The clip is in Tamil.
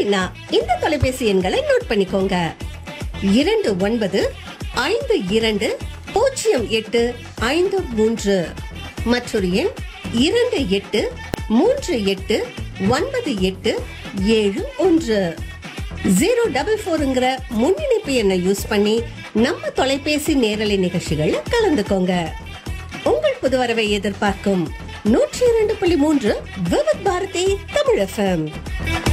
அப்படின்னா இந்த தொலைபேசி எண்களை நோட் பண்ணிக்கோங்க. 29520853 மற்றொரு எண் 28389871. 044ங்கிற முன்னிணைப்பு எண்ணை யூஸ் பண்ணி நம்ம தொலைபேசி நேரலை நிகழ்ச்சிகள்ல கலந்துக்கோங்க. உங்கள் புது வரவை எதிர்பார்க்கும் 102.3 விவித் பாரதி தமிழ் FM.